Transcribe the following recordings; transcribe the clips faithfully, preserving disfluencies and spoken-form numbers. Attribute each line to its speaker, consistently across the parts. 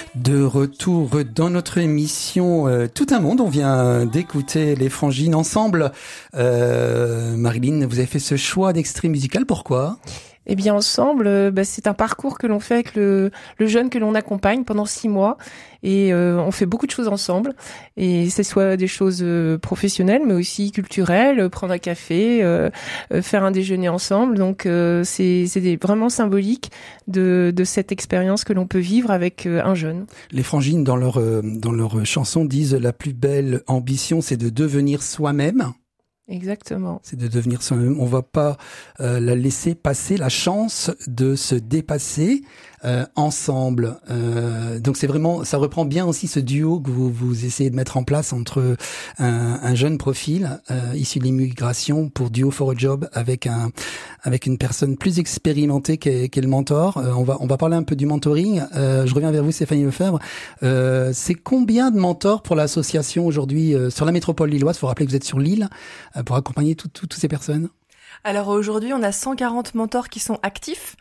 Speaker 1: De retour dans notre émission euh, Tout un monde, on vient d'écouter les Frangines ensemble. Euh, Marilyn, vous avez fait ce choix d'extrait musical, pourquoi ?
Speaker 2: Eh bien, ensemble, euh, bah, c'est un parcours que l'on fait avec le, le jeune que l'on accompagne pendant six mois. Et euh, on fait beaucoup de choses ensemble. Et c'est soit des choses euh, professionnelles, mais aussi culturelles, euh, prendre un café, euh, euh, faire un déjeuner ensemble. Donc, euh, c'est, c'est des, vraiment symbolique de, de cette expérience que l'on peut vivre avec euh, un jeune.
Speaker 1: Les Frangines, dans leur, euh, dans leur chanson, disent « La plus belle ambition, c'est de devenir soi-même ».
Speaker 2: Exactement.
Speaker 1: C'est de devenir soi-même. On va pas euh, la laisser passer la chance de se dépasser euh, ensemble. Euh, donc c'est vraiment, ça reprend bien aussi ce duo que vous, vous essayez de mettre en place entre un, un jeune profil euh, issu de l'immigration pour Duo for a Job avec un avec une personne plus expérimentée qu'est, qu'est le mentor. Euh, on va on va parler un peu du mentoring. Euh, je reviens vers vous, Stéphanie Lefebvre. Euh, c'est combien de mentors pour l'association aujourd'hui euh, sur la métropole lilloise? Il faut rappeler que vous êtes sur l'île. Pour accompagner tout, tout, toutes ces personnes?
Speaker 3: Alors aujourd'hui, on a cent quarante mentors qui sont actifs.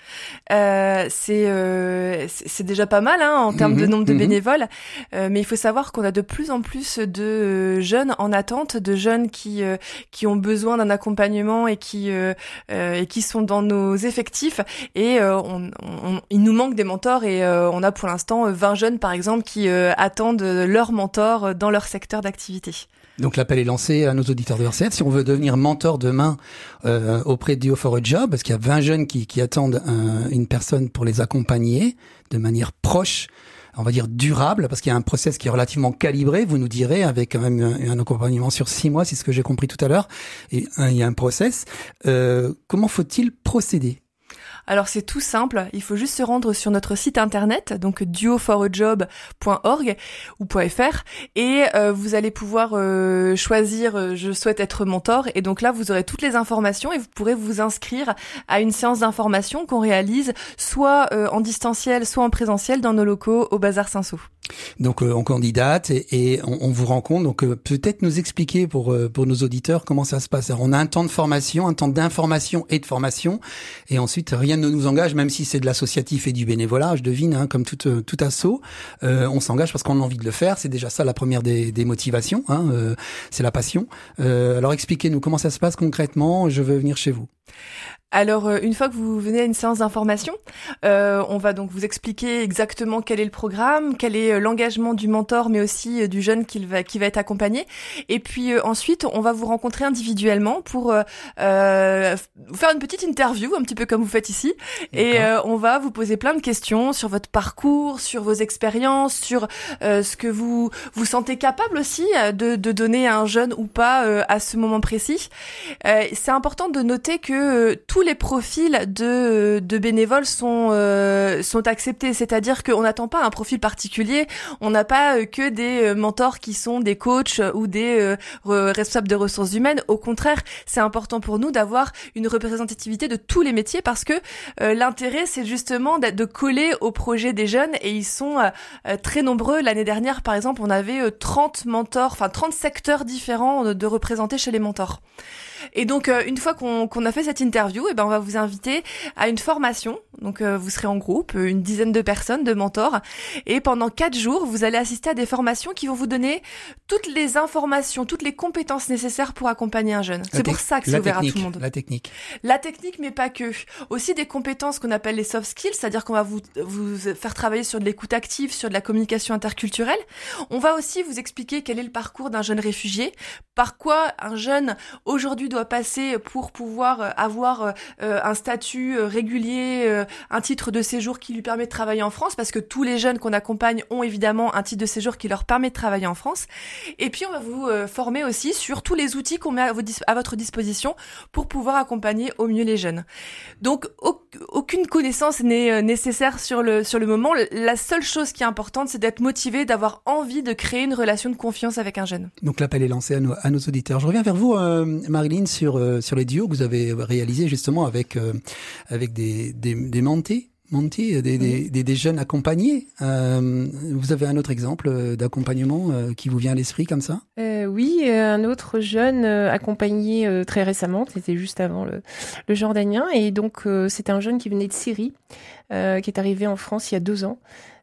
Speaker 3: Euh, c'est, euh, c'est c'est déjà pas mal hein, en termes mmh, de nombre de mmh. bénévoles, euh, mais il faut savoir qu'on a de plus en plus de jeunes en attente, de jeunes qui euh, qui ont besoin d'un accompagnement et qui euh, euh, et qui sont dans nos effectifs. Et euh, on, on, il nous manque des mentors et euh, on a pour l'instant vingt jeunes par exemple qui euh, attendent leur mentor dans leur secteur d'activité.
Speaker 1: Donc l'appel est lancé à nos auditeurs de R C F. Si on veut devenir mentor demain euh, auprès de Duo for a Job, parce qu'il y a vingt jeunes qui, qui attendent un, une personne pour les accompagner de manière proche, on va dire durable, parce qu'il y a un process qui est relativement calibré, vous nous direz, avec quand même un, un accompagnement sur six mois, c'est ce que j'ai compris tout à l'heure, et un, il y a un process. Euh, comment faut-il procéder ?
Speaker 3: Alors c'est tout simple, il faut juste se rendre sur notre site internet, donc duo for a job point org ou .fr, et euh, vous allez pouvoir euh, choisir euh, je souhaite être mentor, et donc là vous aurez toutes les informations et vous pourrez vous inscrire à une séance d'information qu'on réalise soit euh, en distanciel, soit en présentiel dans nos locaux au Bazar Saint-Saul.
Speaker 1: Donc euh, on candidate et, et on, on vous rencontre. Donc euh, peut-être nous expliquer pour euh, pour nos auditeurs comment ça se passe. Alors, on a un temps de formation, un temps d'information et de formation, et ensuite rien ne nous engage, même si c'est de l'associatif et du bénévolat. Je devine, hein, comme tout euh, tout asso, euh, on s'engage parce qu'on a envie de le faire. C'est déjà ça la première des, des motivations. Hein, euh, c'est la passion. Euh, alors expliquez-nous comment ça se passe concrètement. Je veux venir chez vous.
Speaker 3: Alors, une fois que vous venez à une séance d'information, euh, on va donc vous expliquer exactement quel est le programme, quel est l'engagement du mentor, mais aussi du jeune qui va, qui va être accompagné. Et puis euh, ensuite, on va vous rencontrer individuellement pour euh, euh, faire une petite interview, un petit peu comme vous faites ici. D'accord. Et euh, on va vous poser plein de questions sur votre parcours, sur vos expériences, sur euh, ce que vous vous sentez capable aussi de, de donner à un jeune ou pas euh, à ce moment précis. Euh, c'est important de noter que euh, tout Tous les profils de, de bénévoles sont, euh, sont acceptés, c'est-à-dire qu'on n'attend pas un profil particulier, on n'a pas que des mentors qui sont des coachs ou des euh, responsables de ressources humaines. Au contraire, c'est important pour nous d'avoir une représentativité de tous les métiers parce que euh, l'intérêt, c'est justement de coller au projet des jeunes et ils sont euh, très nombreux. L'année dernière, par exemple, on avait trente mentors, enfin trente secteurs différents de, de représentés chez les mentors. Et donc, euh, une fois qu'on, qu'on a fait cette interview, eh ben, on va vous inviter à une formation. Donc, euh, vous serez en groupe, une dizaine de personnes, de mentors. Et pendant quatre jours, vous allez assister à des formations qui vont vous donner toutes les informations, toutes les compétences nécessaires pour accompagner un jeune. C'est te- pour ça que c'est ouvert
Speaker 1: technique,
Speaker 3: à tout le monde.
Speaker 1: La technique.
Speaker 3: La technique, mais pas que. Aussi des compétences qu'on appelle les soft skills, c'est-à-dire qu'on va vous, vous faire travailler sur de l'écoute active, sur de la communication interculturelle. On va aussi vous expliquer quel est le parcours d'un jeune réfugié, par quoi un jeune aujourd'hui doit passer pour pouvoir avoir euh, un statut régulier, euh, un titre de séjour qui lui permet de travailler en France, parce que tous les jeunes qu'on accompagne ont évidemment un titre de séjour qui leur permet de travailler en France. Et puis on va vous euh, former aussi sur tous les outils qu'on met à, vos dis- à votre disposition pour pouvoir accompagner au mieux les jeunes. Donc au- aucune connaissance n'est euh, nécessaire sur le sur le moment. La seule chose qui est importante, c'est d'être motivé, d'avoir envie de créer une relation de confiance avec un jeune.
Speaker 1: Donc l'appel est lancé à nos, à nos auditeurs. Je reviens vers vous, euh, Marilyn, sur euh, sur les duos que vous avez réalisés justement avec euh, avec des des, des mentés. Monty, des, des, des, des jeunes accompagnés. Euh, vous avez un autre exemple d'accompagnement euh, qui vous vient à l'esprit comme ça ?
Speaker 2: euh, Oui, un autre jeune euh, accompagné euh, très récemment, c'était juste avant le, le Jordanien, et donc euh, c'était un jeune qui venait de Syrie, euh, qui est arrivé en France il y a deux ans.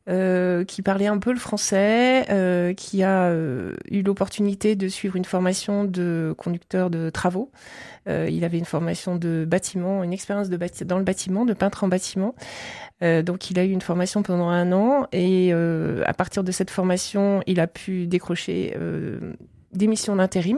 Speaker 2: euh, qui parlait un peu le français, euh, qui a euh, eu l'opportunité de suivre une formation de conducteur de travaux. Euh, il avait une formation de bâtiment, une expérience de bâti- dans le bâtiment, de peintre en bâtiment. Euh, donc, il a eu une formation pendant un an et euh, à partir de cette formation, il a pu décrocher euh, des missions d'intérim.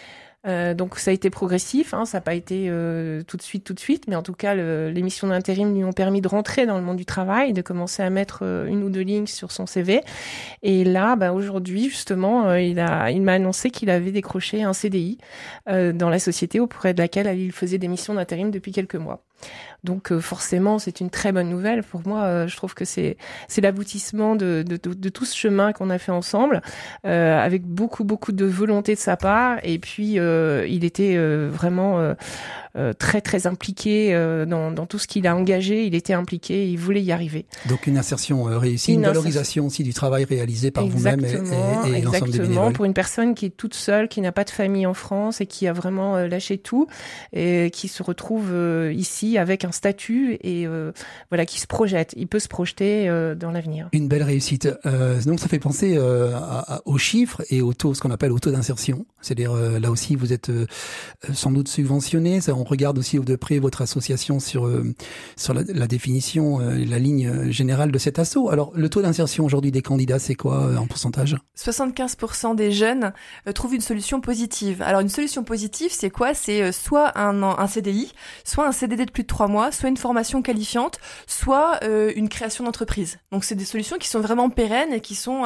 Speaker 2: Euh, donc ça a été progressif, hein, ça n'a pas été euh, tout de suite, tout de suite, mais en tout cas le, les missions d'intérim lui ont permis de rentrer dans le monde du travail, de commencer à mettre euh, une ou deux lignes sur son C V. Et là, bah, aujourd'hui justement, euh, il a, il m'a annoncé qu'il avait décroché un C D I euh, dans la société auprès de laquelle il faisait des missions d'intérim depuis quelques mois. Donc euh, forcément, c'est une très bonne nouvelle pour moi. Euh, je trouve que c'est c'est l'aboutissement de de, de, de tout ce chemin qu'on a fait ensemble, euh, avec beaucoup beaucoup de volonté de sa part. Et puis euh, il était euh, vraiment euh, euh, très très impliqué euh, dans dans tout ce qu'il a engagé. Il était impliqué, il voulait y arriver.
Speaker 1: Donc une insertion euh, réussie, une, une valorisation aussi du travail réalisé par vous-même et, et, et l'ensemble des bénévoles.
Speaker 2: Pour une personne qui est toute seule, qui n'a pas de famille en France et qui a vraiment euh, lâché tout et qui se retrouve euh, ici avec un statut et euh, voilà, qui se projette. Il peut se projeter euh, dans l'avenir.
Speaker 1: Une belle réussite. Euh, donc ça fait penser euh, à, à, aux chiffres et au taux, ce qu'on appelle au taux d'insertion. C'est-à-dire euh, là aussi vous êtes euh, sans doute subventionné. Ça, on regarde aussi de près votre association sur euh, sur la, la définition, euh, la ligne générale de cet assaut. Alors le taux d'insertion aujourd'hui des candidats, c'est quoi euh, en pourcentage ?
Speaker 3: soixante-quinze pour cent des jeunes euh, trouvent une solution positive. Alors une solution positive, c'est quoi ? C'est euh, soit un, un C D I, soit un C D D de plus de trois mois, soit une formation qualifiante, soit euh, une création d'entreprise. Donc c'est des solutions qui sont vraiment pérennes et qui sont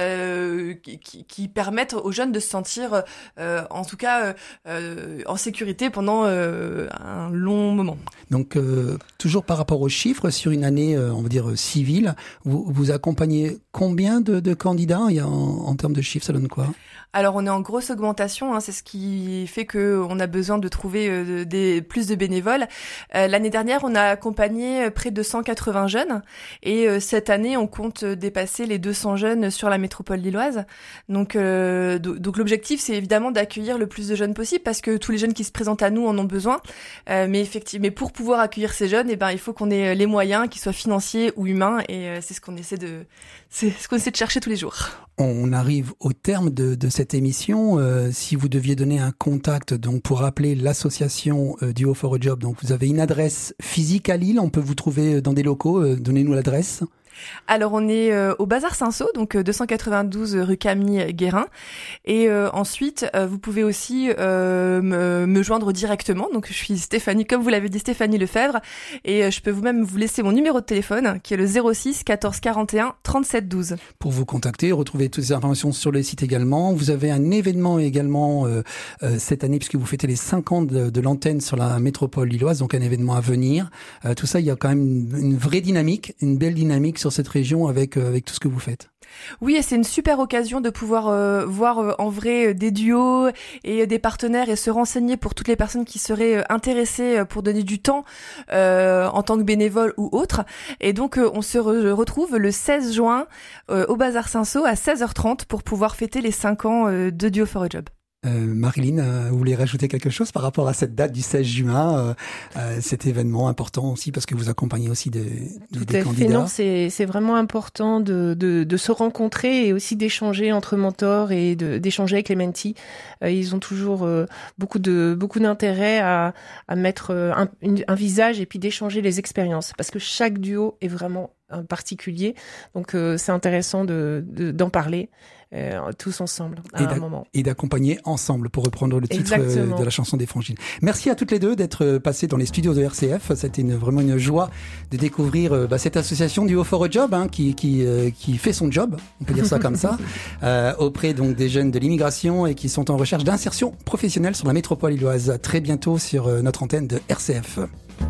Speaker 3: euh, qui, qui permettent aux jeunes de se sentir euh, en tout cas euh, en sécurité pendant euh, un long moment.
Speaker 1: Donc euh, toujours par rapport aux chiffres, sur une année euh, on va dire civile, vous, vous accompagnez combien de, de candidats ? Il y a en, en termes de chiffres, ça donne quoi ?
Speaker 3: Alors on est en grosse augmentation, hein, c'est ce qui fait que on a besoin de trouver euh, des plus de bénévoles. Euh, l'année dernière, on a accompagné près de cent quatre-vingts jeunes et euh, cette année, on compte dépasser les deux cents jeunes sur la métropole lilloise. Donc, euh, do- donc l'objectif, c'est évidemment d'accueillir le plus de jeunes possible parce que tous les jeunes qui se présentent à nous en ont besoin. Euh, mais effectivement, mais pour pouvoir accueillir ces jeunes, eh ben il faut qu'on ait les moyens, qu'ils soient financiers ou humains, et euh, c'est ce qu'on essaie de, c'est ce qu'on essaie de chercher tous les jours.
Speaker 1: On arrive au terme de, de cette émission. Euh, si vous deviez donner un contact donc pour appeler l'association euh, Duo for a Job, donc vous avez une adresse physique à Lille, on peut vous trouver dans des locaux. Euh, donnez-nous l'adresse.
Speaker 3: Alors on est euh, au Bazar Saint-Saul, donc euh, deux cent quatre-vingt-douze rue Camille Guérin. Et euh, ensuite, euh, vous pouvez aussi euh, me, me joindre directement. Donc je suis Stéphanie, comme vous l'avez dit, Stéphanie Lefebvre. Et euh, je peux vous-même vous laisser mon numéro de téléphone, qui est le zéro six quatorze quarante et un trente-sept douze.
Speaker 1: Pour vous contacter, retrouver toutes ces informations sur le site également. Vous avez un événement également euh, euh, cette année, puisque vous fêtez les cinq ans de, de l'antenne sur la métropole lilloise, donc un événement à venir. Euh, tout ça, il y a quand même une, une vraie dynamique, une belle dynamique sur cette région avec euh, avec tout ce que vous faites.
Speaker 3: Oui, et c'est une super occasion de pouvoir euh, voir euh, en vrai euh, des duos et euh, des partenaires et se renseigner pour toutes les personnes qui seraient euh, intéressées euh, pour donner du temps euh, en tant que bénévole ou autre. Et donc euh, on se re- retrouve le seize juin euh, au Bazar Saint-Saul à seize heures trente pour pouvoir fêter les cinq ans euh, de Duo for a Job.
Speaker 1: Euh, Marilyn, euh, vous voulez rajouter quelque chose par rapport à cette date du seize juin, euh, euh, cet événement important aussi parce que vous accompagnez aussi des, des,
Speaker 2: Tout
Speaker 1: des
Speaker 2: à
Speaker 1: candidats.
Speaker 2: fait, non, c'est, c'est vraiment important de, de, de se rencontrer et aussi d'échanger entre mentors et de, d'échanger avec les mentees. Euh, ils ont toujours euh, beaucoup de beaucoup d'intérêt à, à mettre un, une, un visage et puis d'échanger les expériences parce que chaque duo est vraiment un particulier. Donc euh, c'est intéressant de, de, d'en parler. Euh, tous ensemble à
Speaker 1: et
Speaker 2: un moment.
Speaker 1: Et d'accompagner ensemble, pour reprendre le titre
Speaker 2: Exactement.
Speaker 1: de la chanson des Frangines. Merci à toutes les deux d'être passées dans les studios de R C F. C'était une, vraiment une joie de découvrir bah, cette association Duo for a Job, hein, qui, qui, euh, qui fait son job, on peut dire ça comme ça, euh, auprès donc des jeunes de l'immigration et qui sont en recherche d'insertion professionnelle sur la métropole lilloise. Très bientôt sur euh, notre antenne de R C F.